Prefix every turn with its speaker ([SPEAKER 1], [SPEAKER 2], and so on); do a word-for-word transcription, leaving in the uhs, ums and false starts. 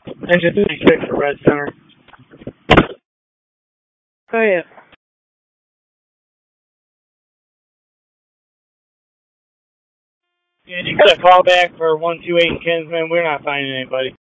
[SPEAKER 1] Engine thirty-six for Red Center. Oh, yeah. Yeah, you got a call back for one two eight Kinsman. We're not finding anybody.